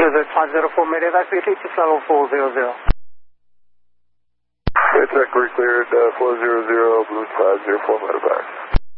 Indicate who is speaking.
Speaker 1: Visit 504 medevac, repeat to level 400.
Speaker 2: Tech recleared 400, Blue 504 medevac.